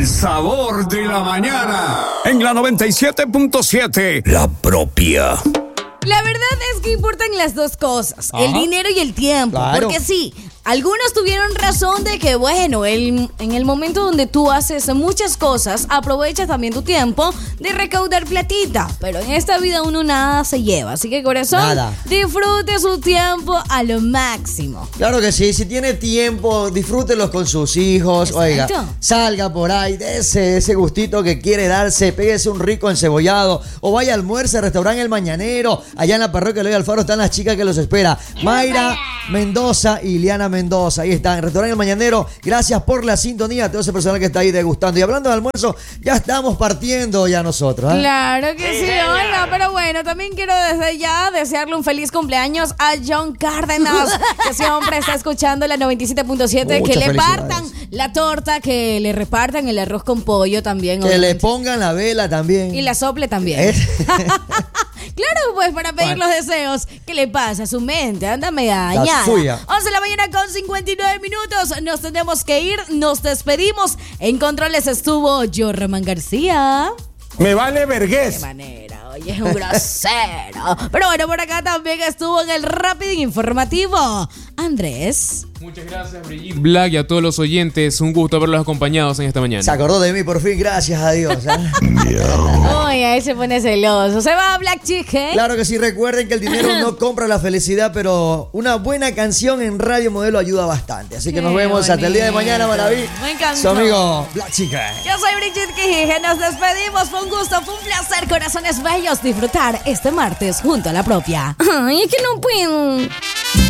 El sabor de la mañana. En la 97.7. La propia. La verdad es que importan las dos cosas, el dinero y el tiempo. Claro. Porque sí, algunos tuvieron razón de que, bueno, en el momento donde tú haces muchas cosas, aprovechas también tu tiempo de recaudar platita. Pero en esta vida uno nada se lleva. Así que, corazón, disfrute su tiempo a lo máximo. Claro que sí, si tiene tiempo, disfrútelos con sus hijos. Exacto. Oiga, salga por ahí, dése ese gustito que quiere darse, péguese un rico encebollado o vaya a almuerzo al restaurante El Mañanero. Allá en la parroquia Eloy Alfaro están las chicas que los espera. Mayra Mendoza y Liana Mendoza. Ahí están, restaurante El Mañanero. Gracias por la sintonía a todo ese personal que está ahí degustando. Y hablando de almuerzo, ya estamos partiendo ya nosotros. Claro que sí, hola. Pero bueno, también quiero desde ya desearle un feliz cumpleaños a John Cárdenas, que siempre está escuchando la 97.7. Que le partan la torta, que le repartan el arroz con pollo también. Que le pongan la vela también. Y la sople también. Claro, pues para pedir los deseos. ¿Qué le pasa a su mente? Anda media dañada. 11 de la mañana con 59 minutos. Nos tenemos que ir. Nos despedimos. En controles estuvo Jorman García. Me vale vergüenza. Qué manera, oye, es un grosero. Pero bueno, por acá también estuvo en el rápido informativo Andrés. Muchas gracias, Brigitte Black, y a todos los oyentes. Un gusto haberlos acompañados en esta mañana. Se acordó de mí por fin, gracias a Dios. Uy, ahí se pone celoso. Se va Black Chicken. Claro que sí, recuerden que el dinero no compra la felicidad, pero una buena canción en Radio Modelo ayuda bastante. Así que nos vemos hasta el día de mañana, Maraví. Me encantó. Su amigo Black Chicken. Yo soy Brigitte Quijije, nos despedimos. Fue un gusto, fue un placer, corazones bellos, disfrutar este martes junto a la propia. Ay, es que no puedo.